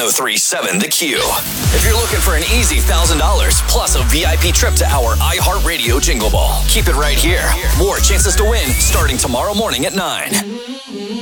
1037 The Q. If you're looking for an easy $1,000 plus a VIP trip to our iHeartRadio Jingle Ball, keep it right here. More chances to win starting tomorrow morning at 9.